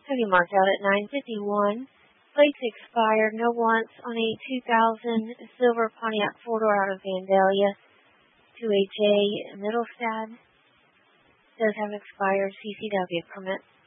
Have you marked out at 9:51? Plates expired. No wants on a 2000 silver Pontiac four-door out of Vandalia. 2HA Middlestad. Does have expired CCW permit.